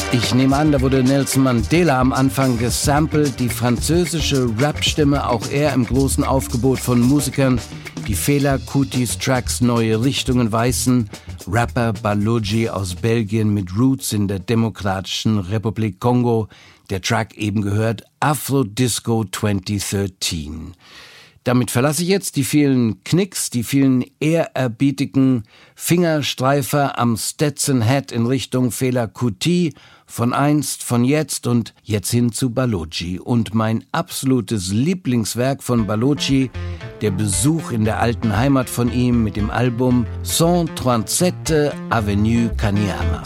Ich nehme an, da wurde Nelson Mandela am Anfang gesampelt, die französische Rap-Stimme, auch er im großen Aufgebot von Musikern, die Fela Kutis Tracks neue Richtungen weisen, Rapper Baloji aus Belgien mit Roots in der Demokratischen Republik Kongo, der Track eben gehört, Afro Disco 2013. Damit verlasse ich jetzt die vielen Knicks, die vielen ehrerbietigen Fingerstreifer am Stetson Hat in Richtung Fela Kuti, von einst, von jetzt und jetzt hin zu Baloji. Und mein absolutes Lieblingswerk von Baloji, der Besuch in der alten Heimat von ihm mit dem Album 137 Avenue Kanyama.